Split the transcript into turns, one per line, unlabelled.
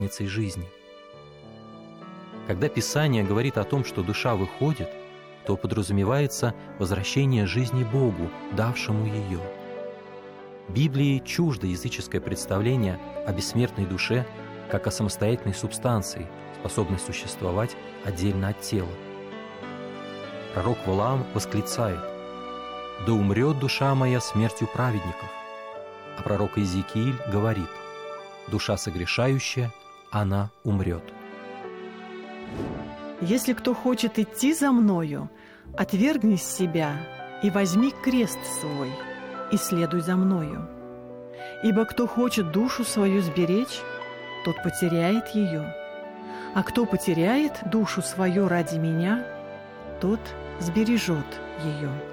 жизни. Когда Писание говорит о том, что душа выходит, то подразумевается возвращение жизни Богу, давшему ее. Библии чуждо языческое представление о бессмертной душе как о самостоятельной субстанции, способной существовать отдельно от тела. Пророк Валаам восклицает: «Да умрет душа моя смертью праведников». А пророк Иезекииль говорит: «Душа согрешающая, она умрет».
«Если кто хочет идти за Мною, отвергни себя и возьми крест свой, и следуй за Мною. Ибо кто хочет душу свою сберечь, тот потеряет ее, а кто потеряет душу свою ради Меня, тот сбережет ее».